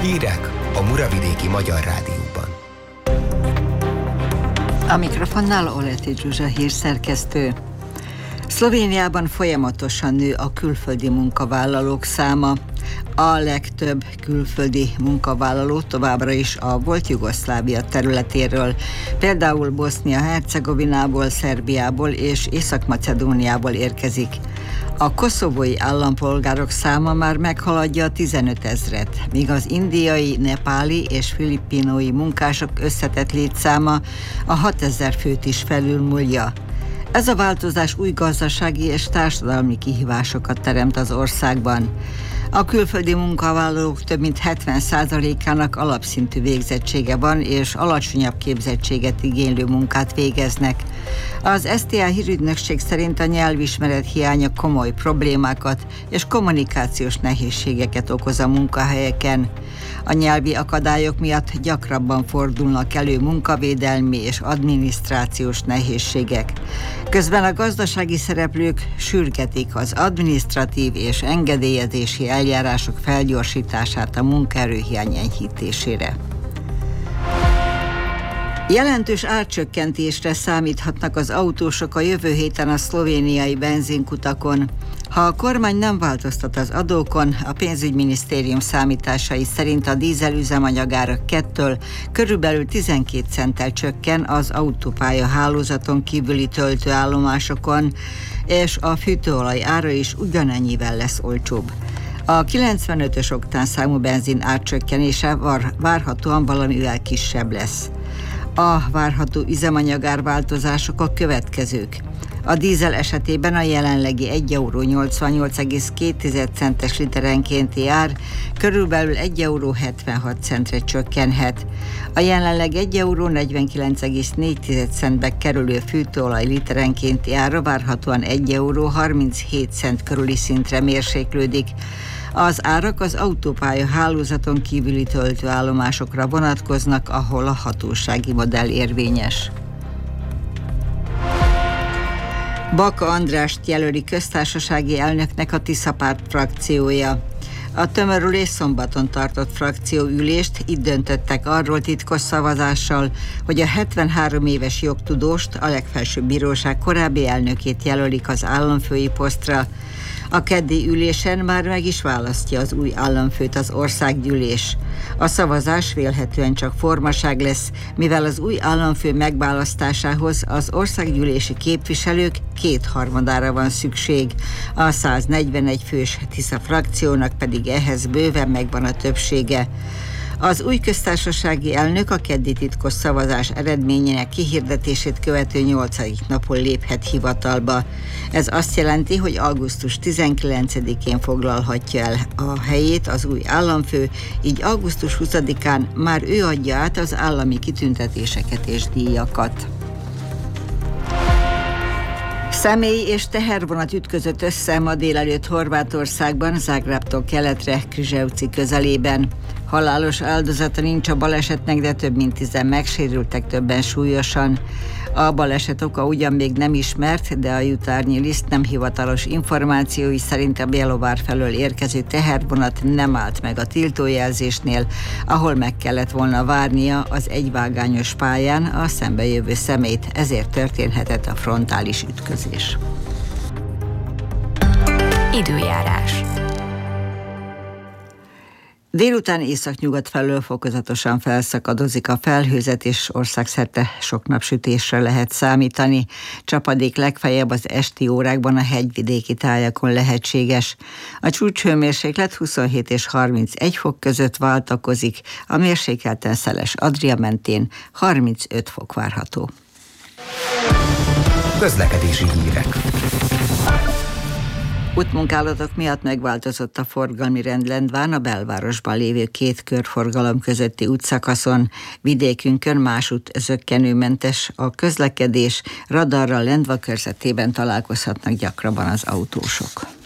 Hírek a Muravidéki Magyar Rádióban. A mikrofonnál Oleti Zsuzsa hírszerkesztő. Szlovéniában folyamatosan nő a külföldi munkavállalók száma. A legtöbb külföldi munkavállaló továbbra is a volt Jugoszlávia területéről, például Bosznia-Hercegovinából, Szerbiából és Észak-Macedóniából érkezik. A koszovói állampolgárok száma már meghaladja a 15 000-et, míg az indiai, nepáli és filippinói munkások összetett létszáma a 6 000 főt is felülmúlja. Ez a változás új gazdasági és társadalmi kihívásokat teremt az országban. A külföldi munkavállalók több mint 70%-ának alapszintű végzettsége van, és alacsonyabb képzettséget igénylő munkát végeznek. Az SZTA hírügynökség szerint a nyelvismeret hiánya komoly problémákat és kommunikációs nehézségeket okoz a munkahelyeken. A nyelvi akadályok miatt gyakrabban fordulnak elő munkavédelmi és adminisztrációs nehézségek. Közben a gazdasági szereplők sürgetik az adminisztratív és engedélyezési eljárások felgyorsítását a munkaerőhiány enyhítésére. Jelentős árcsökkentésre számíthatnak az autósok a jövő héten a szlovéniai benzinkutakon. Ha a kormány nem változtat az adókon, a pénzügyminisztérium számításai szerint a dízel üzemanyagára 2-től körülbelül 12 centtel csökken az autópálya hálózaton kívüli töltőállomásokon, és a fűtőolaj ára is ugyanennyivel lesz olcsóbb. A 95-ös oktánszámú benzin árcsökkenése várhatóan valamivel kisebb lesz. A várható üzemanyagárváltozások a következők. A dízel esetében a jelenlegi 1,88,2 centes literenkénti ár körülbelül 1,76 € csökkenhet. A jelenleg 1,49,4 kerülő fűtőolaj literenkénti ára várhatóan 1,37 € körüli szintre mérséklődik. Az árak az autópálya hálózaton kívüli töltőállomásokra vonatkoznak, ahol a hatósági modell érvényes. Baka Andrást jelöli köztársasági elnöknek a Tisza párt frakciója. A tömörülés szombaton tartott frakcióülést, itt döntöttek arról titkos szavazással, hogy a 73 éves jogtudóst, a legfelsőbb bíróság korábbi elnökét jelölik az államfői posztra. A keddi ülésen már meg is választja az új államfőt az országgyűlés. A szavazás vélhetően csak formaság lesz, mivel az új államfő megválasztásához az országgyűlési képviselők 2/3 van szükség. A 141 fős Tisza frakciónak pedig ehhez bőven megvan a többsége. Az új köztársasági elnök a keddi titkos szavazás eredményének kihirdetését követő 8. napon léphet hivatalba. Ez azt jelenti, hogy augusztus 19-én foglalhatja el a helyét az új államfő, így augusztus 20-án már ő adja át az állami kitüntetéseket és díjakat. Személy és tehervonat ütközött össze ma délelőtt Horvátországban, Zágrábtól keletre, Križevci közelében. Halálos áldozata nincs a balesetnek, de több mint 10 megsérültek, többen súlyosan. A baleset oka ugyan még nem ismert, de a Jutarnyi List nem hivatalos információi szerint a Bjelovar felől érkező tehervonat nem állt meg a tiltójelzésnél, ahol meg kellett volna várnia az egyvágányos pályán a szembejövő személyt, ezért történhetett a frontális ütközés. Időjárás. Délután északnyugat felől fokozatosan felszakadozik a felhőzet, és országszerte sok napsütésre lehet számítani. Csapadék legfeljebb az esti órákban a hegyvidéki tájakon lehetséges. A csúcshőmérséklet 27 és 31 fok között váltakozik, a mérsékelten szeles Adria mentén 35 fok várható. Közlekedési hírek. Útmunkálatok miatt megváltozott a forgalmi rend Lendván a belvárosban lévő 2 körforgalom közötti útszakaszon. Vidékünkön másút zökkenőmentes a közlekedés, radarral Lendva körzetében találkozhatnak gyakrabban az autósok.